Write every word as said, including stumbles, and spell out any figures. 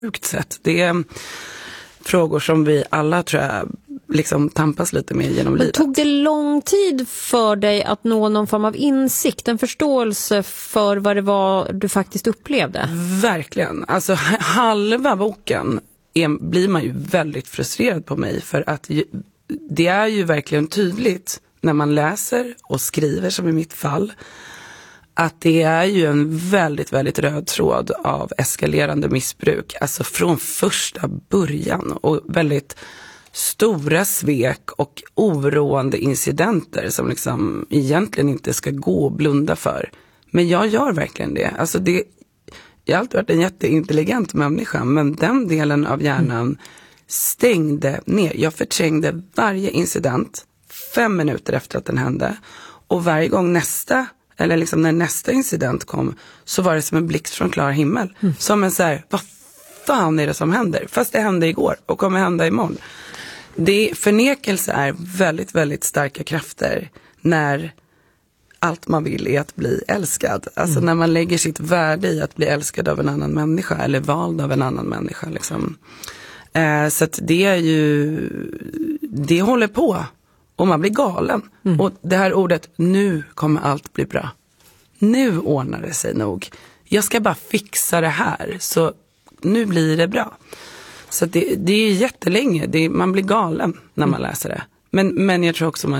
sjukt sätt. Det är frågor som vi alla tror jag liksom tampas lite med genom livet. Tog det lång tid för dig att nå någon form av insikt, en förståelse för vad det var du faktiskt upplevde? Verkligen. Alltså halva boken är, blir man ju väldigt frustrerad på mig för att ju, det är ju verkligen tydligt när man läser och skriver, som i mitt fall, att det är ju en väldigt, väldigt röd tråd av eskalerande missbruk. Alltså från första början, och väldigt stora svek och oroande incidenter som liksom egentligen inte ska gå och blunda för. Men jag gör verkligen det. Alltså det, jag har alltid varit en jätteintelligent människa, men den delen av hjärnan stängde ner. Jag förträngde varje incident fem minuter efter att den hände, och varje gång nästa eller liksom när nästa incident kom, så var det som en blixt från klar himmel. Mm. Som en så här, vad fan är det som händer? Fast det hände igår och kommer hända imorgon. Det, förnekelse är väldigt, väldigt starka krafter när allt man vill är att bli älskad. Alltså mm. när man lägger sitt värde i att bli älskad av en annan människa eller vald av en annan människa. Liksom. Eh, så att det är ju, det håller på. Och man blir galen. Mm. Och det här ordet, nu kommer allt bli bra. Nu ordnar det sig nog. Jag ska bara fixa det här. Så nu blir det bra. Så det, det är jättelänge. Det, man blir galen när man läser det. Men, men jag tror också man